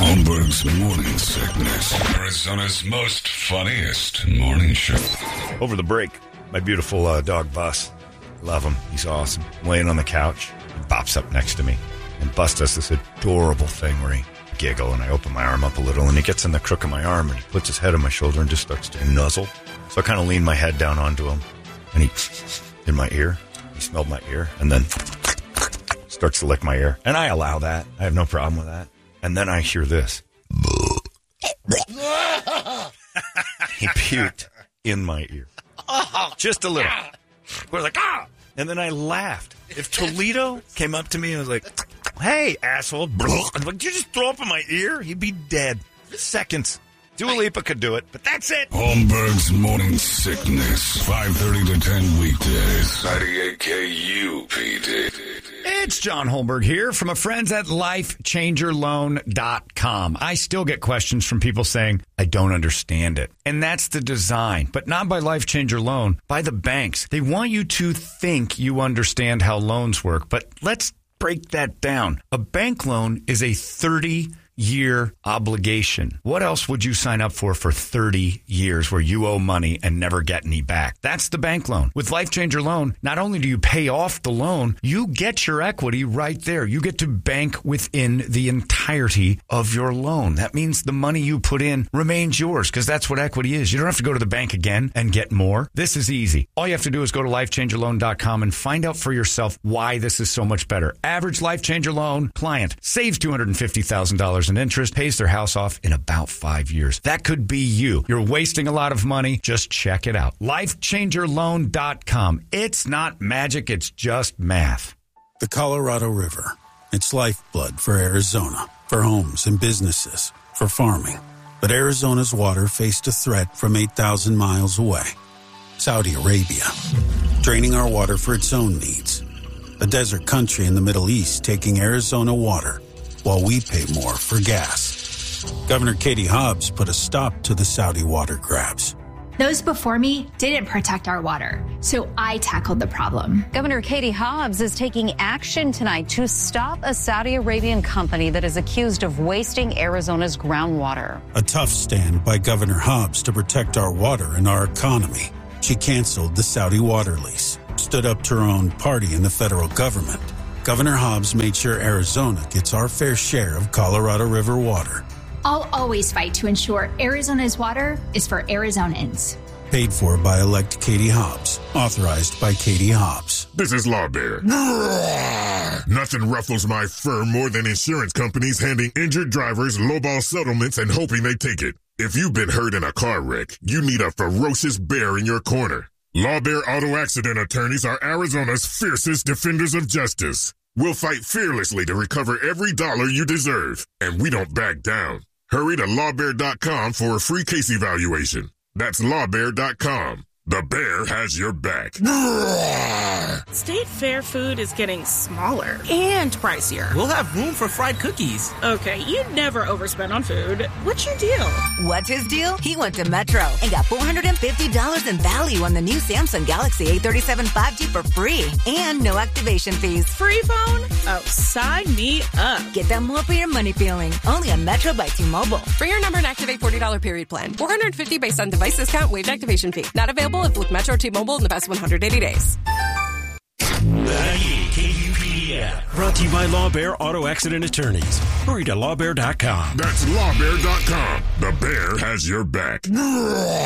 Holmberg's Morning Sickness. Arizona's most funniest morning show. Over the break, my beautiful dog, Bus. Love him. He's awesome. Laying on the couch. He bops up next to me. And Bus does this adorable thing where he giggle, and I open my arm up a little, and he gets in the crook of my arm, and he puts his head on my shoulder and just starts to nuzzle. So I kind of lean my head down onto him, and he, in my ear, he smelled my ear, and then starts to lick my ear. And I allow that. I have no problem with that. And then I hear this. He puked in my ear. Just a little. We're like, ah! And then I laughed. If Toledo came up to me and was like, hey, asshole, I'm like, did you just throw up in my ear? He'd be dead. Seconds. Dua Lipa could do it, but that's it. Holmberg's Morning Sickness. 5:30 to 10 weekdays. 98 KUPD. It's John Holmberg here from our friends at LifeChangerLoan.com. I still get questions from people saying, I don't understand it. And that's the design, but not by Life Changer Loan, by the banks. They want you to think you understand how loans work, but let's break that down. A bank loan is a 30-year obligation. What else would you sign up for 30 years where you owe money and never get any back? That's the bank loan. With Life Changer Loan, not only do you pay off the loan, you get your equity right there. You get to bank within the entirety of your loan. That means the money you put in remains yours because that's what equity is. You don't have to go to the bank again and get more. This is easy. All you have to do is go to LifeChangerLoan.com and find out for yourself why this is so much better. Average Life Changer Loan client saves $250,000 in interest, pays their house off in about 5 years. That could be you. You're wasting a lot of money. Just check it out. LifeChangerLoan.com. It's not magic. It's just math. The Colorado River. It's lifeblood for Arizona, for homes and businesses, for farming. But Arizona's water faced a threat from 8,000 miles away. Saudi Arabia, draining our water for its own needs. A desert country in the Middle East taking Arizona water while we pay more for gas. Governor Katie Hobbs put a stop to the Saudi water grabs. Those before me didn't protect our water, so I tackled the problem. Governor Katie Hobbs is taking action tonight to stop a Saudi Arabian company that is accused of wasting Arizona's groundwater. A tough stand by Governor Hobbs to protect our water and our economy. She canceled the Saudi water lease, stood up to her own party in the federal government. Governor Hobbs made sure Arizona gets our fair share of Colorado River water. I'll always fight to ensure Arizona's water is for Arizonans. Paid for by elect Katie Hobbs. Authorized by Katie Hobbs. This is Law Bear. Nothing ruffles my fur more than insurance companies handing injured drivers lowball settlements and hoping they take it. If you've been hurt in a car wreck, you need a ferocious bear in your corner. Law Bear Auto Accident Attorneys are Arizona's fiercest defenders of justice. We'll fight fearlessly to recover every dollar you deserve, and we don't back down. Hurry to lawbear.com for a free case evaluation. That's lawbear.com. The bear has your back. State Fair food is getting smaller and pricier. We'll have room for fried cookies. Okay, you never overspend on food. What's your deal? What's his deal? He went to Metro and got $450 in value on the new Samsung Galaxy A37 5G for free and no activation fees. Free phone? Oh, sign me up. Get that more for your money feeling. Only on Metro by T-Mobile. Bring your number and activate $40 period plan. $450 based on device discount, waived activation fee. Not available if with Metro T-Mobile in the past 180 days. KUPD app. Brought to you by Law Bear Auto Accident Attorneys. Hurry to lawbear.com. That's lawbear.com. The bear has your back.